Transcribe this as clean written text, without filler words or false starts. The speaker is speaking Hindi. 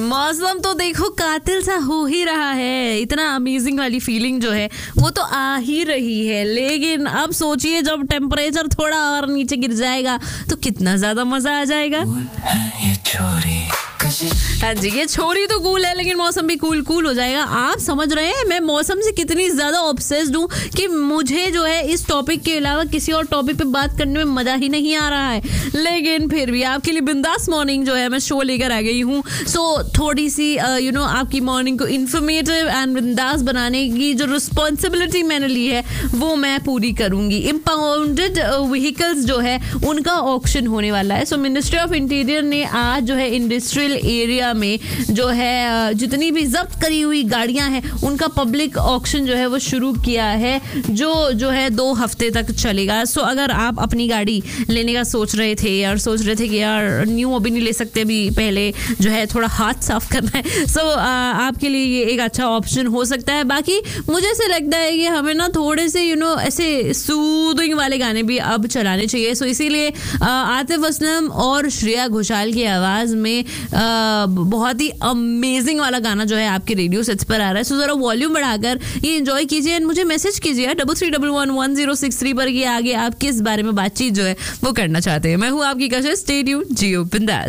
मौसम तो देखो कातिल सा हो ही रहा है, इतना अमेजिंग वाली फीलिंग जो है वो तो आ ही रही है। लेकिन अब सोचिए जब टेम्परेचर थोड़ा और नीचे गिर जाएगा तो कितना ज्यादा मजा आ जाएगा। हाँ जी, ये छोरी तो कूल है लेकिन मौसम भी कूल कूल हो जाएगा। आप समझ रहे हैं मैं मौसम से कितनी ज्यादा ऑब्सेस्ड हूँ कि मुझे जो है इस टॉपिक के अलावा किसी और टॉपिक पे बात करने में मजा ही नहीं आ रहा है। लेकिन फिर भी आपके लिए बिंदास मॉर्निंग जो है मैं शो लेकर आ गई हूँ। सो थोड़ी सी आपकी मॉर्निंग को इन्फॉर्मेटिव एंड बिंदास बनाने की जो रिस्पॉन्सिबिलिटी मैंने ली है वो मैं पूरी करूंगी। इम्पाउंडेड व्हीकल्स जो है उनका ऑक्शन होने वाला है। सो मिनिस्ट्री ऑफ इंटीरियर ने आज जो है इंडस्ट्रियल एरिया में जो है जितनी भी जब्त करी हुई गाड़ियां हैं उनका पब्लिक ऑक्शन जो है वो शुरू किया है, जो है 2 हफ्ते तक चलेगा। सो अगर आप अपनी गाड़ी लेने का सोच रहे थे और सोच रहे थे कि यार न्यू अभी नहीं ले सकते, अभी पहले जो है थोड़ा हाथ साफ करना है, सो आपके लिए ये एक अच्छा ऑप्शन हो सकता है। बाकी मुझे ऐसे लगता है कि हमें ना थोड़े से ऐसे सूदिंग वाले गाने भी अब चलाने चाहिए। सो इसीलिए आतिफ असलम और श्रेया घोषाल की आवाज़ में बहुत ही अमेजिंग वाला गाना जो है आपके रेडियो सेट्स पर आ रहा है। सो जरा वॉल्यूम बढ़ाकर ये एंजॉय कीजिए एंड मुझे मैसेज कीजिए 33111063 पर कि आगे आप किस बारे में बातचीत जो है वो करना चाहते हैं। मैं हूँ आपकी कशिश, स्टे ट्यून्ड, जियो बिंदास।